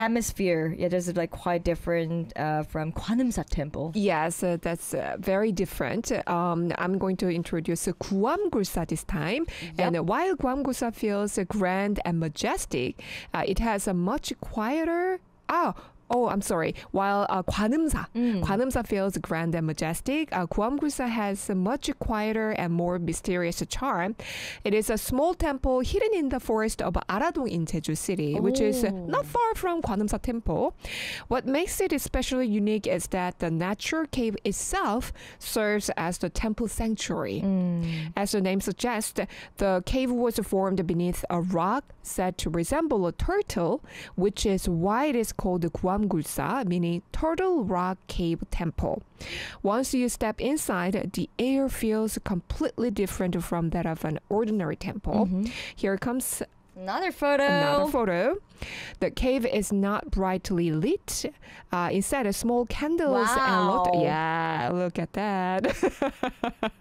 atmosphere, it is like quite different from Gwaneusa Temple. Yes, that's very different. I'm going to introduce Guamgulsa this time. Yep. And while Guamgulsa feels grand and majestic, it has a much quieter. I'm sorry. While Gwaneusa feels grand and majestic, Guamgulsa has a much quieter and more mysterious charm. It is a small temple hidden in the forest of Aradong in Jeju City, which is not far from Gwaneusa Temple. What makes it especially unique is that the natural cave itself serves as the temple sanctuary. As the name suggests, the cave was formed beneath a rock said to resemble a turtle, which is why it is called the Guamgulsa, meaning Turtle Rock Cave Temple. Once you step inside, the air feels completely different from that of an ordinary temple. Here comes Another photo. The cave is not brightly lit. Instead, small candles Wow. and look at that.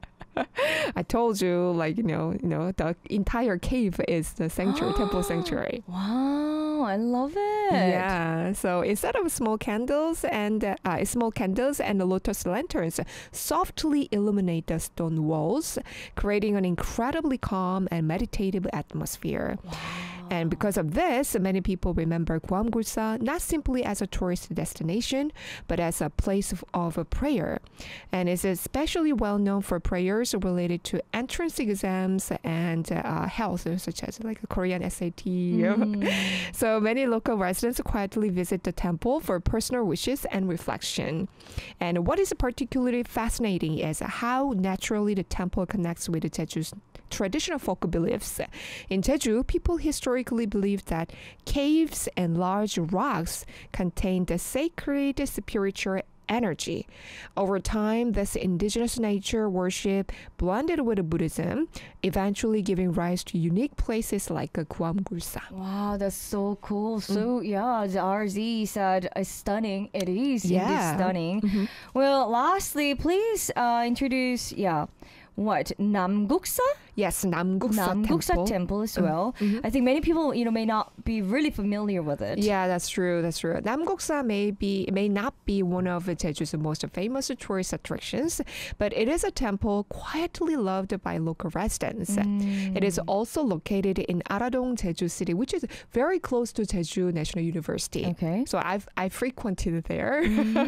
I told you, the entire cave is the sanctuary, temple sanctuary. Wow, I love it. Yeah. So instead of small candles and the lotus lanterns softly illuminate the stone walls, creating an incredibly calm and meditative atmosphere. Wow. And because of this, many people remember Guamgulsa not simply as a tourist destination, but as a place of prayer. And it's especially well known for prayers related to entrance exams and health, such as like a Korean SAT. So many local residents quietly visit the temple for personal wishes and reflection. And what is particularly fascinating is how naturally the temple connects with Jeju's traditional folk beliefs. In Jeju, people historically believed that caves and large rocks contained the sacred spiritual energy. Over time, this indigenous nature worship blended with Buddhism, eventually giving rise to unique places like Guamgulsa. Wow, that's so cool. So yeah, the RZ said it's stunning. It is indeed stunning. Well, lastly, please introduce what? Namguksa? Yes, Namguksa Temple as well. I think many people, may not be really familiar with it. Yeah, that's true. Namguksa may not be one of Jeju's most famous tourist attractions, but it is a temple quietly loved by local residents. It is also located in Aradong, Jeju City, which is very close to Jeju National University. Okay. So I frequented there.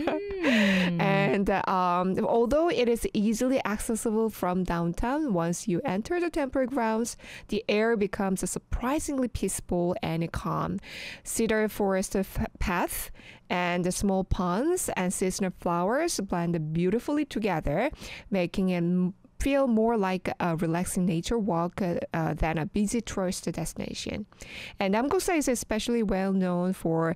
And although it is easily accessible from downtown, once you enter the temple grounds, the air becomes surprisingly peaceful and calm. Cedar forest path and the small ponds and seasonal flowers blend beautifully together, making it feel more like a relaxing nature walk than a busy tourist destination. And Namguksa is especially well known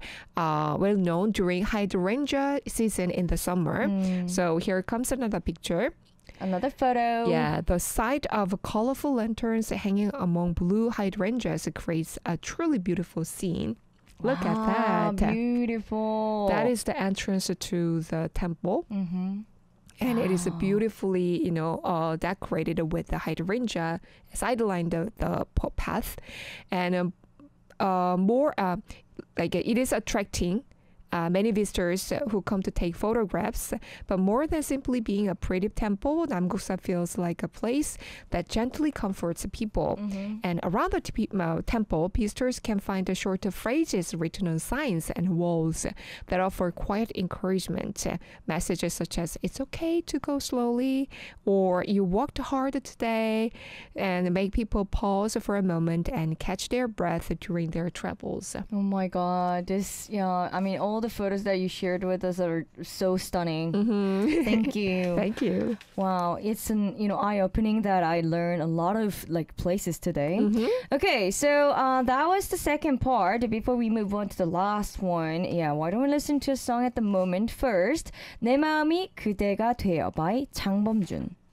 during hydrangea season in the summer. So here comes another picture. Another photo. Yeah, the sight of colorful lanterns hanging among blue hydrangeas creates a truly beautiful scene. Look at that. Beautiful. That is the entrance to the temple. And it is beautifully, decorated with the hydrangea sideline the path, and it is attracting many visitors who come to take photographs. But more than simply being a pretty temple, Namguksa feels like a place that gently comforts people. And around the temple, visitors can find the short phrases written on signs and walls that offer quiet encouragement. Messages such as, "It's okay to go slowly," or "You worked hard today," and make people pause for a moment and catch their breath during their travels. Oh my God. All the photos that you shared with us are so stunning. Thank you. Thank you. Wow, it's an eye-opening that I learned a lot of places today. Okay, so that was the second part. Before we move on to the last one, why don't we listen to a song at the moment first? 내 마음이 그대가 되어 by 장범준.